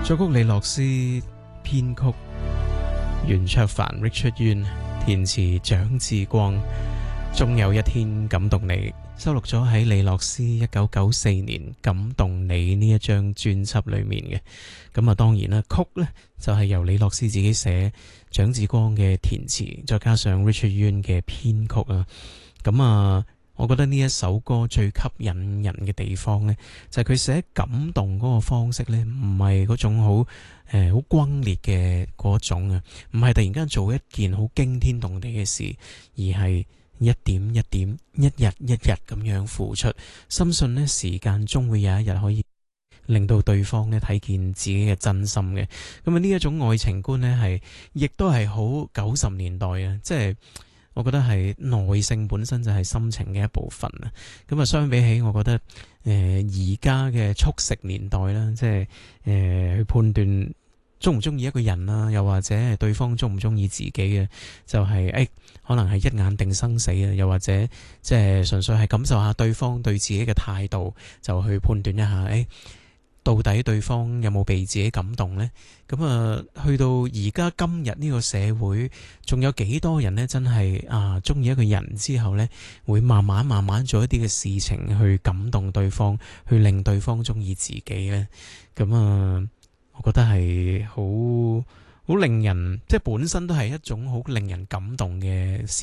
作曲李樂詩，編曲袁卓凡 Richard Yuen， 填詞蔣志光。終有一天感動你，收錄咗喺李樂詩1994年《感動你》呢一張專輯裏面嘅。咁啊，當然啦，曲呢就係由李樂詩自己寫，蔣志光嘅填詞，再加上 Richard Yuen 嘅編曲啊。咁啊，我覺得呢一首歌最吸引人嘅地方呢，就係佢寫感動嗰個方式呢，唔係嗰種好轟烈嘅嗰種啊，唔係突然間做一件好驚天動地嘅事，而係一點一點、一日一日咁樣付出，深信呢時間終會有一日可以令到對方呢睇見自己嘅真心嘅。咁啊，呢一種愛情觀呢，係亦都係好90年代啊，即係我覺得係耐性本身就係心情嘅一部分啊。咁啊，相比起我覺得而家嘅速食年代啦，即係去判斷中唔中意一個人啦，又或者對方中唔中意自己嘅，就係可能係一眼定生死啊，又或者即係純粹係感受下對方對自己嘅態度，就去判斷一下到底對方有冇被自己感動呢？咁啊，去到而家今日呢個社會，仲有幾多人呢？真係中意一個人之後呢，會慢慢做一啲嘅事情去感動對方，去令對方中意自己呢？咁啊，我覺得係好令人，即係本身都係一種好令人感動嘅事。